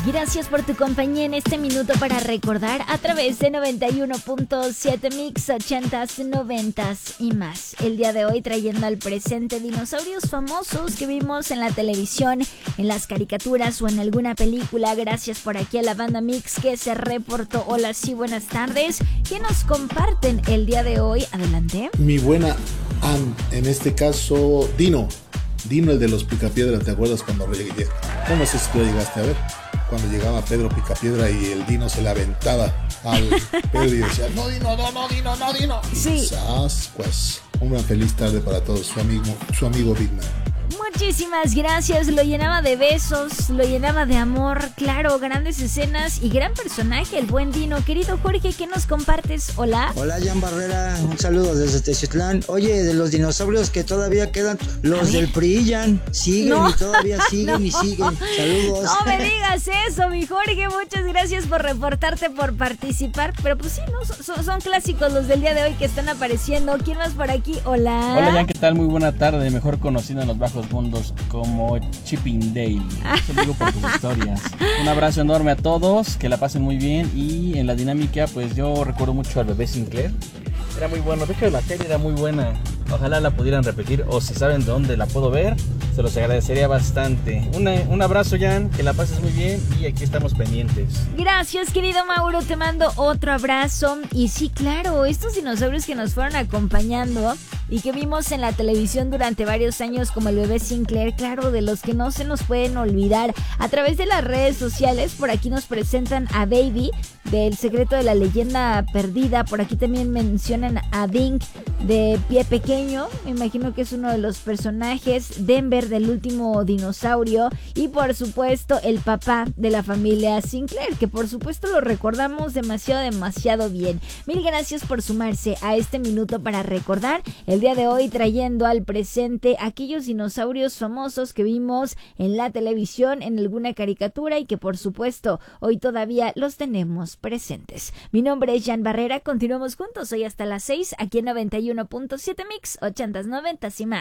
Gracias por tu compañía en este minuto para recordar a través de 91.7 Mix 80s, 90s y más. El día de hoy trayendo al presente dinosaurios famosos que vimos en la televisión, en las caricaturas o en alguna película. Gracias por aquí a la banda Mix que se reportó. Hola, sí, buenas tardes. ¿Qué nos comparten el día de hoy? Adelante. Mi buena en este caso, Dino, el de los Picapiedra. ¿Te acuerdas cuando llegué? No sé si tú llegaste a ver. Cuando llegaba Pedro Picapiedra y el Dino se le aventaba al Pedro y decía, no Dino. Sí. Pues una feliz tarde para todos, su amigo Big Man. Muchísimas gracias, lo llenaba de besos, lo llenaba de amor, claro, grandes escenas y gran personaje, el buen Dino. Querido Jorge, ¿qué nos compartes? Hola. Hola, Jan Barrera, un saludo desde Teciutlán. Oye, de los dinosaurios que todavía quedan, los del PRI, Jan, siguen y todavía siguen y siguen. Saludos. No me digas eso, mi Jorge, muchas gracias por reportarte, por participar, pero pues sí, ¿no? Son clásicos los del día de hoy que están apareciendo. ¿Quién más por aquí? Hola. Hola, Jan, ¿qué tal? Muy buena tarde, mejor conocido en los bajos mundos como Chipping Dale. Eso digo por tus historias. Un abrazo enorme a todos, que la pasen muy bien. Y en la dinámica, pues yo recuerdo mucho al bebé Sinclair. Era muy bueno, de hecho la serie era muy buena. Ojalá la pudieran repetir, o si saben dónde la puedo ver, se los agradecería bastante. Un abrazo, Jan, que la pases muy bien y aquí estamos pendientes. Gracias, querido Mauro, te mando otro abrazo. Y sí, claro, estos dinosaurios que nos fueron acompañando y que vimos en la televisión durante varios años como el bebé Sinclair, claro, de los que no se nos pueden olvidar. A través de las redes sociales, por aquí nos presentan a Baby del Secreto de la Leyenda Perdida. Por aquí también mencionan a Dink de Pie Pequeño, me imagino que es uno de los personajes. Denver del Último Dinosaurio y por supuesto el papá de la familia Sinclair, que por supuesto lo recordamos demasiado bien. Mil gracias por sumarse a este minuto para recordar. El día de hoy trayendo al presente aquellos dinosaurios famosos que vimos en la televisión, en alguna caricatura y que por supuesto hoy todavía los tenemos presentes. Mi nombre es Jan Barrera, continuamos juntos hoy hasta las 6 aquí en 91.7 Mix 80s, 90s y más.